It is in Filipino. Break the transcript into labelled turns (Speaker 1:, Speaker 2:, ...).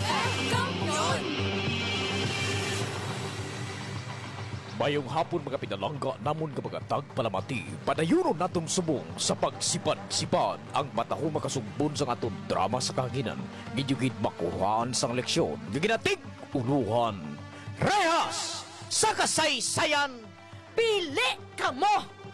Speaker 1: Kamyon!
Speaker 2: Mayong hapon mga pinalangga namon nga mga tagpalamati, padayunon natong subong sa pagsipad-sipad ang mataho makasumbon sa aton drama sa kahanginan, gidyugid makuhaan sang leksyon, giginatig uluhan. Rehas sa kasaysayan,
Speaker 1: Pili ka mo!